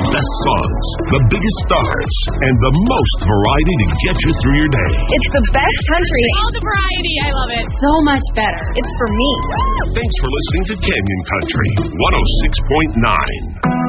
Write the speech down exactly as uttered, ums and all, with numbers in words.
The best songs, the biggest stars, and the most variety to get you through your day. It's the best country. All the variety. I love it. So much better. It's for me. Thanks for listening to Canyon Country one oh six point nine.